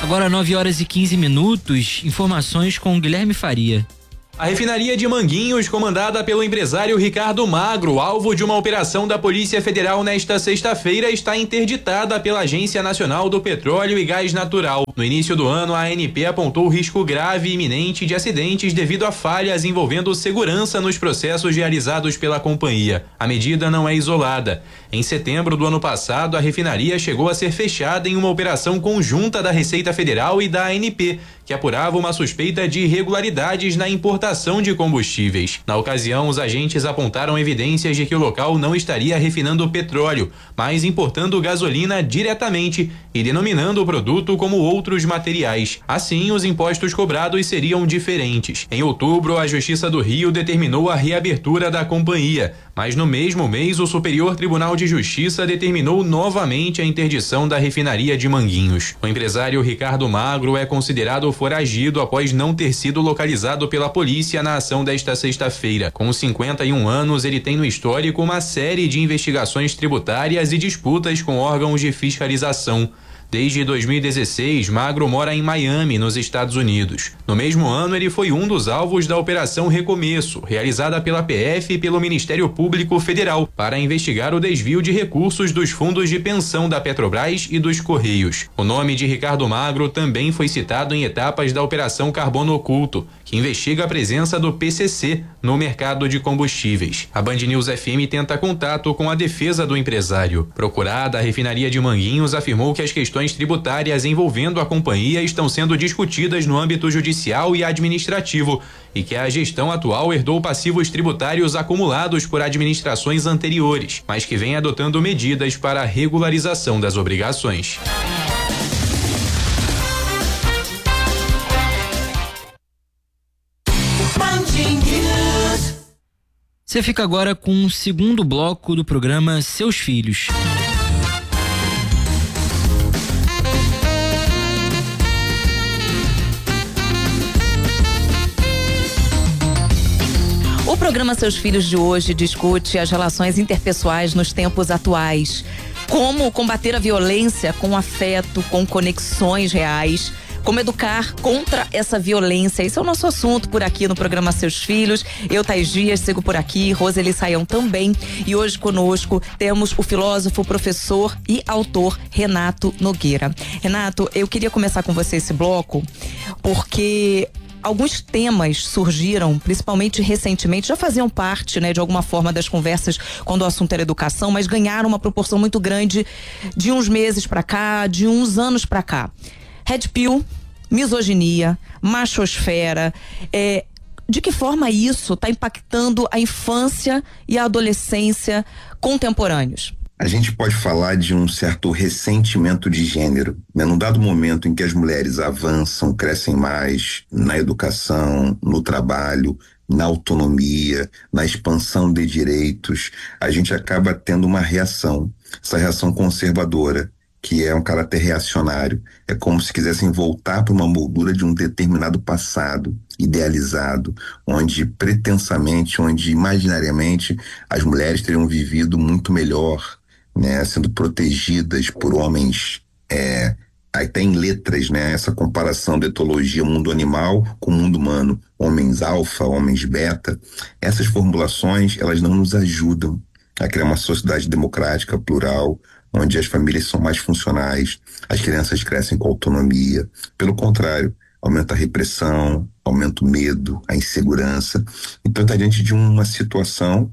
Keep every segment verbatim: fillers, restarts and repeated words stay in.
Agora nove horas e quinze minutos, informações com Guilherme Faria. A refinaria de Manguinhos, comandada pelo empresário Ricardo Magro, alvo de uma operação da Polícia Federal nesta sexta-feira, está interditada pela Agência Nacional do Petróleo e Gás Natural. No início do ano, a ANP apontou risco grave e iminente de acidentes devido a falhas envolvendo segurança nos processos realizados pela companhia. A medida não é isolada. Em setembro do ano passado, a refinaria chegou a ser fechada em uma operação conjunta da Receita Federal e da A N P, que apurava uma suspeita de irregularidades na importação de combustíveis. Na ocasião, os agentes apontaram evidências de que o local não estaria refinando petróleo, mas importando gasolina diretamente e denominando o produto como outros materiais. Assim, os impostos cobrados seriam diferentes. Em outubro, a Justiça do Rio determinou a reabertura da companhia, mas no mesmo mês, o Superior Tribunal de Justiça determinou novamente a interdição da refinaria de Manguinhos. O empresário Ricardo Magro é considerado foragido após não ter sido localizado pela polícia na ação desta sexta-feira. Com cinquenta e um anos, ele tem no histórico uma série de investigações tributárias e disputas com órgãos de fiscalização. Desde dois mil e dezesseis, Magro mora em Miami, nos Estados Unidos. No mesmo ano, ele foi um dos alvos da Operação Recomeço, realizada pela P F e pelo Ministério Público Federal, para investigar o desvio de recursos dos fundos de pensão da Petrobras e dos Correios. O nome de Ricardo Magro também foi citado em etapas da Operação Carbono Oculto, que investiga a presença do P C C no mercado de combustíveis. A Band News F M tenta contato com a defesa do empresário. Procurada, a refinaria de Manguinhos afirmou que as questões tributárias envolvendo a companhia estão sendo discutidas no âmbito judicial e administrativo e que a gestão atual herdou passivos tributários acumulados por administrações anteriores, mas que vem adotando medidas para a regularização das obrigações. Você fica agora com o segundo bloco do programa Seus Filhos. O programa Seus Filhos de hoje discute as relações interpessoais nos tempos atuais. Como combater a violência com afeto, com conexões reais. Como educar contra essa violência. Esse é o nosso assunto por aqui no programa Seus Filhos. Eu, Thaís Dias, sigo por aqui, Roseli Saião também. E hoje conosco temos o filósofo, professor e autor Renato Nogueira. Renato, eu queria começar com você esse bloco porque alguns temas surgiram, principalmente recentemente, já faziam parte, né, de alguma forma das conversas quando o assunto era educação, mas ganharam uma proporção muito grande de uns meses pra cá, de uns anos pra cá. Red Pill, misoginia, machosfera, é, de que forma isso está impactando a infância e a adolescência contemporâneos? A gente pode falar de um certo ressentimento de gênero, né? Num dado momento em que as mulheres avançam, crescem mais na educação, no trabalho, na autonomia, na expansão de direitos, a gente acaba tendo uma reação, essa reação conservadora, que é um caráter reacionário. É como se quisessem voltar para uma moldura de um determinado passado idealizado, onde pretensamente, onde imaginariamente as mulheres teriam vivido muito melhor, né, sendo protegidas por homens, é, aí tem letras, né, essa comparação da etologia mundo animal com mundo humano, homens alfa, homens beta. Essas formulações, elas não nos ajudam a criar uma sociedade democrática, plural, onde as famílias são mais funcionais, as crianças crescem com autonomia. Pelo contrário, aumenta a repressão, aumenta o medo, a insegurança. Então está diante de uma situação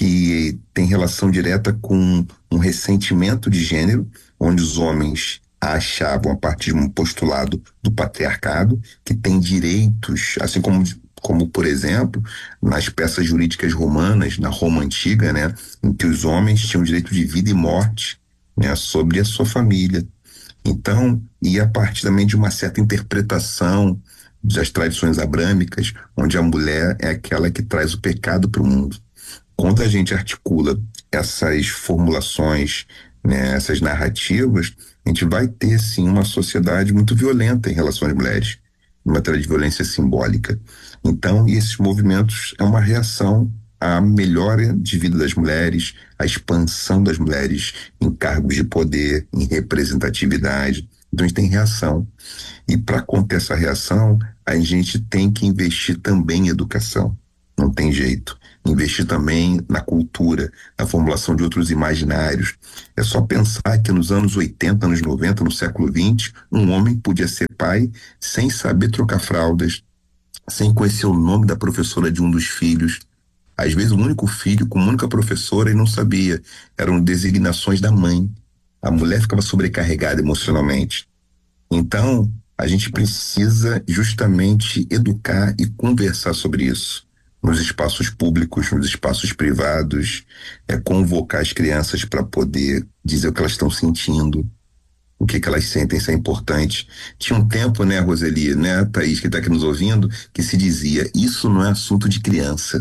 que tem relação direta com um ressentimento de gênero, onde os homens achavam, a partir de um postulado do patriarcado, que tem direitos, assim como como, por exemplo, nas peças jurídicas romanas, na Roma antiga, né, em que os homens tinham direito de vida e morte, né, sobre a sua família. Então, e a partir também de uma certa interpretação das tradições abrâmicas, onde a mulher é aquela que traz o pecado para o mundo. Quando a gente articula essas formulações, né, essas narrativas, a gente vai ter, sim, uma sociedade muito violenta em relação às mulheres, em matéria de violência simbólica. Então, e esses movimentos é uma reação à melhora de vida das mulheres, à expansão das mulheres em cargos de poder, em representatividade, Então a gente tem reação. E para conter essa reação, a gente tem que investir também em educação. Não tem jeito. Investir também na cultura, na formulação de outros imaginários. É só pensar que nos anos oitenta, anos noventa, no século vinte, um homem podia ser pai sem saber trocar fraldas, sem conhecer o nome da professora de um dos filhos. Às vezes o único filho com uma única professora e não sabia. Eram designações da mãe. A mulher ficava sobrecarregada emocionalmente. Então, a gente precisa justamente educar e conversar sobre isso. Nos espaços públicos, nos espaços privados, é convocar as crianças para poder dizer o que elas estão sentindo, o que, que elas sentem, isso é importante. Tinha um tempo, né, Roseli, né, Thaís, que está aqui nos ouvindo, que se dizia, isso não é assunto de criança.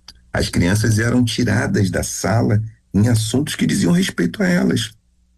As crianças eram tiradas da sala em assuntos que diziam respeito a elas.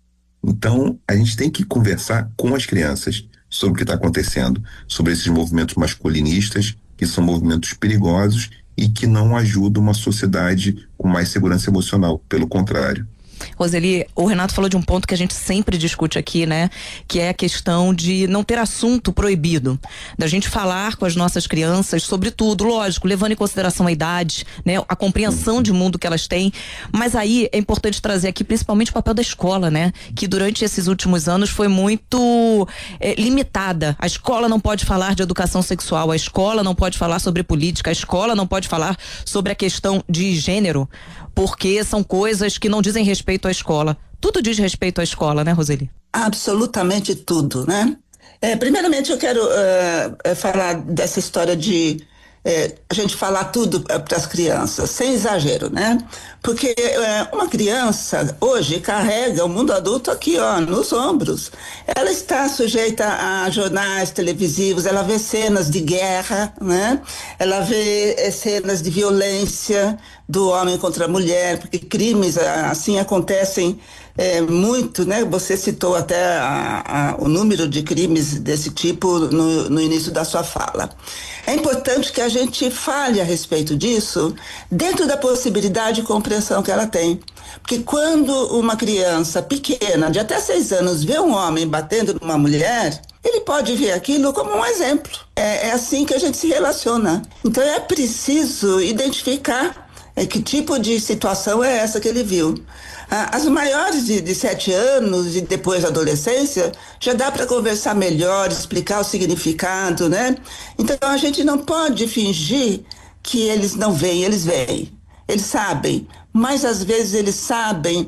Então, a gente tem que conversar com as crianças sobre o que está acontecendo, sobre esses movimentos masculinistas, que são movimentos perigosos e que não ajudam uma sociedade com mais segurança emocional, pelo contrário. Roseli, o Renato falou de um ponto que a gente sempre discute aqui, né? Que é a questão de não ter assunto proibido, da gente falar com as nossas crianças sobre tudo, lógico, levando em consideração a idade, né? A compreensão de mundo que elas têm, mas aí é importante trazer aqui principalmente o papel da escola, né? Que durante esses últimos anos foi muito é, limitada. A escola não pode falar de educação sexual, a escola não pode falar sobre política, a escola não pode falar sobre a questão de gênero, porque são coisas que não dizem respeito à escola. Tudo diz respeito à escola, né, Roseli? Absolutamente tudo, né? É, primeiramente eu quero uh, falar dessa história de é, a gente falar tudo para as crianças, sem exagero, né? Porque é, uma criança hoje carrega o mundo adulto aqui, ó, nos ombros. Ela está sujeita a jornais televisivos, ela vê cenas de guerra, né? Ela vê é, cenas de violência do homem contra a mulher, porque crimes assim acontecem é, muito, né? Você citou até a, a, o número de crimes desse tipo no, no início da sua fala. É importante que a gente fale a respeito disso dentro da possibilidade de compreensão que ela tem. Porque quando uma criança pequena, de até seis anos, vê um homem batendo numa mulher, ele pode ver aquilo como um exemplo. É, é assim que a gente se relaciona. Então é preciso identificar é, que tipo de situação é essa que ele viu. As maiores de, de sete anos e depois da adolescência, já dá para conversar melhor, explicar o significado, né? Então a gente não pode fingir que eles não veem, eles veem. Eles sabem, mas às vezes eles sabem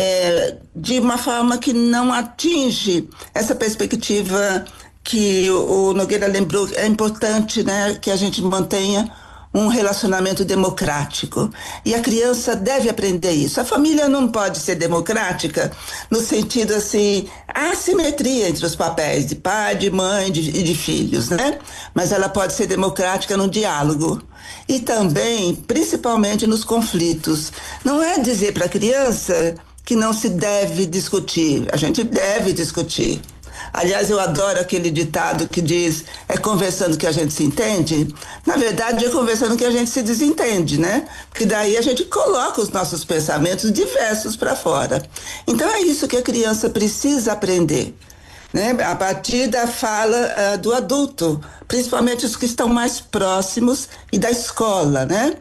é, de uma forma que não atinge essa perspectiva que o, o Nogueira lembrou. É importante, né, que a gente mantenha um relacionamento democrático. E a criança deve aprender isso. A família não pode ser democrática no sentido assim, há assimetria entre os papéis de pai, de mãe e de, de filhos, né? Mas ela pode ser democrática no diálogo. E também, principalmente nos conflitos. Não é dizer para a criança que não se deve discutir. A gente deve discutir. Aliás, eu adoro aquele ditado que diz, é conversando que a gente se entende. Na verdade, é conversando que a gente se desentende, né? Porque daí a gente coloca os nossos pensamentos diversos para fora. Então é isso que a criança precisa aprender, né? A partir da fala uh, do adulto, principalmente os que estão mais próximos e da escola, né?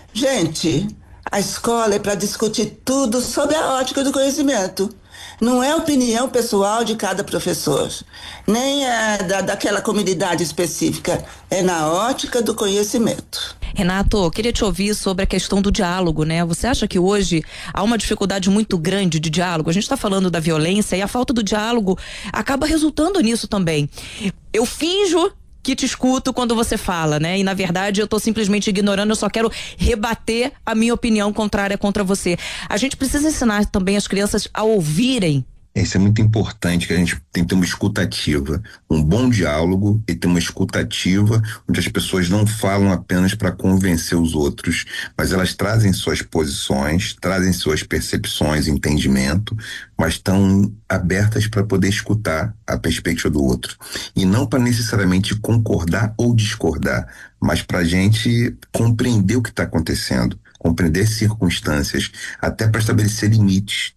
Gente, a escola é para discutir tudo sobre a ótica do conhecimento. Não é opinião pessoal de cada professor, nem é da, daquela comunidade específica, é na ótica do conhecimento. Renato, queria te ouvir sobre a questão do diálogo, né? Você acha que hoje há uma dificuldade muito grande de diálogo? A gente está falando da violência e a falta do diálogo acaba resultando nisso também. Eu finjo que te escuto quando você fala, né? E na verdade eu tô simplesmente ignorando, eu só quero rebater a minha opinião contrária contra você. A gente precisa ensinar também as crianças a ouvirem. Isso é muito importante, que a gente tem que ter uma escutativa, um bom diálogo e ter uma escutativa onde as pessoas não falam apenas para convencer os outros, mas elas trazem suas posições, trazem suas percepções, entendimento, mas estão abertas para poder escutar a perspectiva do outro. E não para necessariamente concordar ou discordar, mas para a gente compreender o que está acontecendo, compreender circunstâncias, até para estabelecer limites.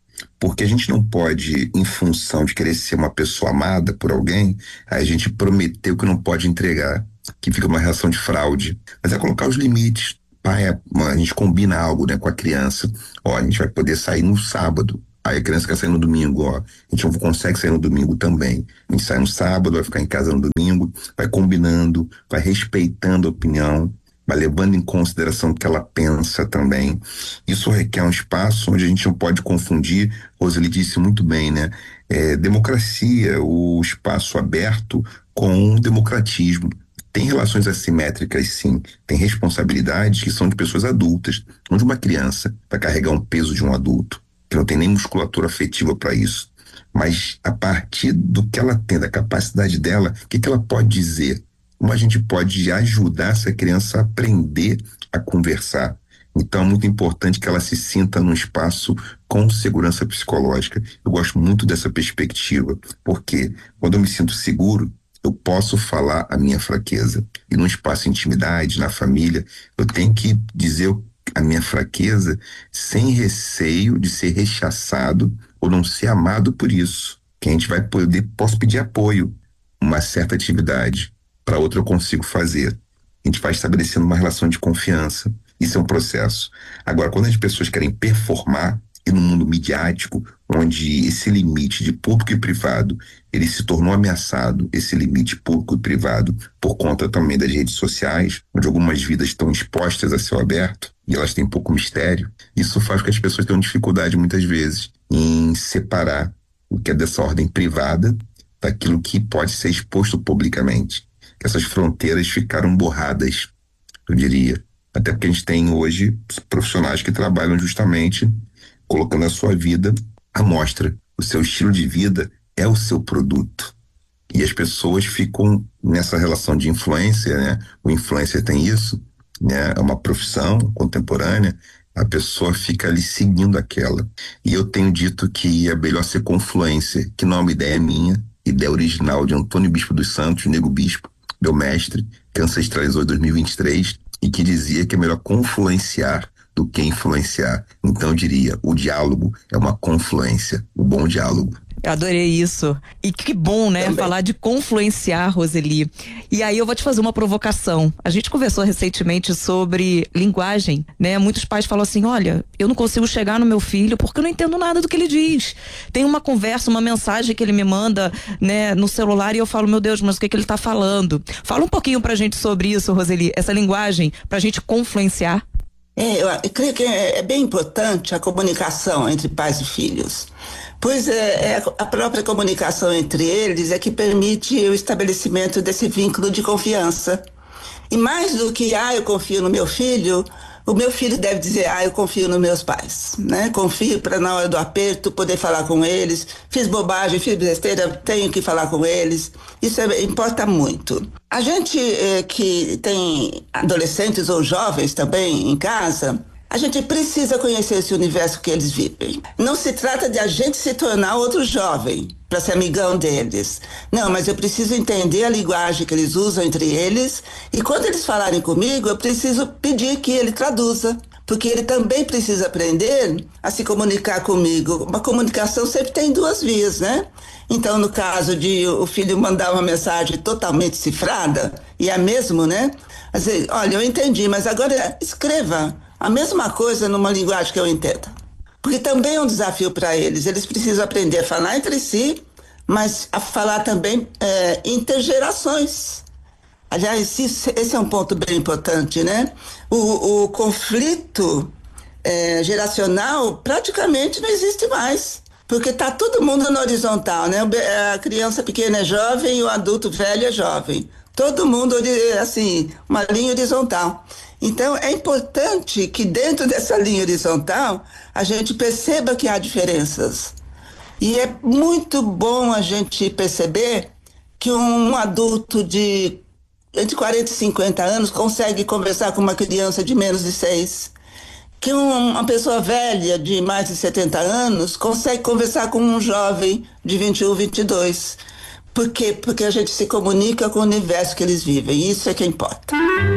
Porque a gente não pode, em função de querer ser uma pessoa amada por alguém, a gente prometeu que não pode entregar, que fica uma relação de fraude. Mas é colocar os limites. Pai, a gente combina algo, né, com a criança. Ó, a gente vai poder sair no sábado. Aí a criança quer sair no domingo, ó. A gente não consegue sair no domingo também. A gente sai no sábado, vai ficar em casa no domingo, vai combinando, vai respeitando a opinião, vai levando em consideração o que ela pensa também. Isso requer um espaço onde a gente não pode confundir, Roseli disse muito bem, né? É, democracia, o espaço aberto com democratismo. Tem relações assimétricas, sim. Tem responsabilidades que são de pessoas adultas, onde uma criança vai carregar um peso de um adulto, que não tem nem musculatura afetiva para isso. Mas a partir do que ela tem, da capacidade dela, o que, que ela pode dizer? Como a gente pode ajudar essa criança a aprender a conversar? Então é muito importante que ela se sinta num espaço com segurança psicológica. Eu gosto muito dessa perspectiva, porque quando eu me sinto seguro, eu posso falar a minha fraqueza. E num espaço de intimidade, na família, eu tenho que dizer a minha fraqueza sem receio de ser rechaçado ou não ser amado por isso. Que a gente vai poder, posso pedir apoio, uma certa atividade, para outra eu consigo fazer. A gente vai estabelecendo uma relação de confiança. Isso é um processo. Agora, quando as pessoas querem performar, e no mundo midiático, onde esse limite de público e privado, ele se tornou ameaçado, esse limite público e privado, por conta também das redes sociais, onde algumas vidas estão expostas a céu aberto, e elas têm pouco mistério, isso faz com que as pessoas tenham dificuldade, muitas vezes, em separar o que é dessa ordem privada daquilo que pode ser exposto publicamente. Essas fronteiras ficaram borradas, eu diria. Até porque a gente tem hoje profissionais que trabalham justamente colocando a sua vida à mostra. O seu estilo de vida é o seu produto. E as pessoas ficam nessa relação de influência, né? O influencer tem isso, né? É uma profissão contemporânea, a pessoa fica ali seguindo aquela. E eu tenho dito que é melhor ser confluencer, que não é uma ideia minha, ideia original de Antônio Bispo dos Santos, Nego Bispo, meu mestre, que ancestralizou em dois mil e vinte e três, e que dizia que é melhor confluenciar do que influenciar. Então eu diria, o diálogo é uma confluência, o bom diálogo. Eu adorei isso. E que bom, né? Também. Falar de confluenciar, Roseli. E aí eu vou te fazer uma provocação. A gente conversou recentemente sobre linguagem, né? Muitos pais falam assim, olha, eu não consigo chegar no meu filho porque eu não entendo nada do que ele diz. Tem uma conversa, uma mensagem que ele me manda, né, no celular e eu falo, meu Deus, mas o que, que ele tá falando? Fala um pouquinho pra gente sobre isso, Roseli, essa linguagem pra gente confluenciar. É, eu, eu creio que é, é bem importante a comunicação entre pais e filhos. Pois é, é, a própria comunicação entre eles é que permite o estabelecimento desse vínculo de confiança. E mais do que, ah, eu confio no meu filho, o meu filho deve dizer, ah, eu confio nos meus pais, né? Confio para na hora do aperto poder falar com eles, fiz bobagem, fiz besteira, tenho que falar com eles. Isso é, importa muito. A gente eh, que tem adolescentes ou jovens também em casa, a gente precisa conhecer esse universo que eles vivem. Não se trata de a gente se tornar outro jovem para ser amigão deles. Não, mas eu preciso entender a linguagem que eles usam entre eles e quando eles falarem comigo, eu preciso pedir que ele traduza. Porque ele também precisa aprender a se comunicar comigo. Uma comunicação sempre tem duas vias, né? Então, no caso de o filho mandar uma mensagem totalmente cifrada, e é mesmo, né? Às vezes, olha, eu entendi, mas agora escreva a mesma coisa numa linguagem que eu entenda. Porque também é um desafio para eles. Eles precisam aprender a falar entre si, mas a falar também é, intergerações. Aliás, isso, esse é um ponto bem importante, né? O, o conflito é, geracional praticamente não existe mais, porque está todo mundo na horizontal, né? A criança pequena é jovem e o adulto velho é jovem. Todo mundo, assim, uma linha horizontal. Então, é importante que dentro dessa linha horizontal a gente perceba que há diferenças. E é muito bom a gente perceber que um adulto de entre quarenta e cinquenta anos consegue conversar com uma criança de menos de seis. Que uma pessoa velha de mais de setenta anos consegue conversar com um jovem de vinte e um, vinte e dois. Por quê? Porque a gente se comunica com o universo que eles vivem. Isso é que importa.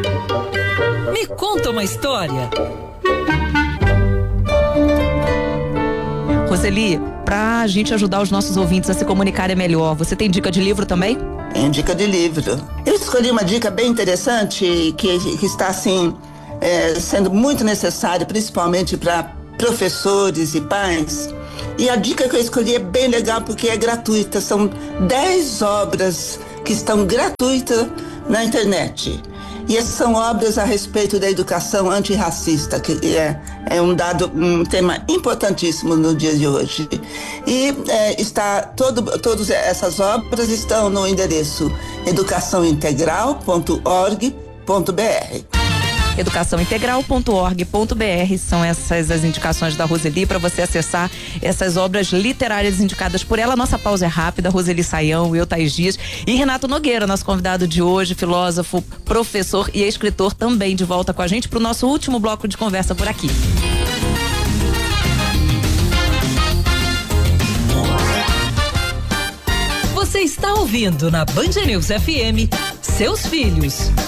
Me conta uma história. Roseli, pra gente ajudar os nossos ouvintes a se comunicarem melhor. Você tem dica de livro também? Tem dica de livro. Eu escolhi uma dica bem interessante que, que está assim é, sendo muito necessária, principalmente para professores e pais. E a dica que eu escolhi é bem legal porque é gratuita. São dez obras que estão gratuitas na internet. E essas são obras a respeito da educação antirracista, que é, é um dado, um tema importantíssimo no dia de hoje. E é, está, todo, todas essas obras estão no endereço educação integral ponto org ponto br. educação integral ponto org ponto br são essas as indicações da Roseli para você acessar essas obras literárias indicadas por ela. Nossa pausa é rápida. Roseli Saião, eu, Thaís Dias e Renato Nogueira, nosso convidado de hoje, filósofo, professor e escritor, também de volta com a gente para o nosso último bloco de conversa por aqui. Você está ouvindo na Band News F M Seus Filhos.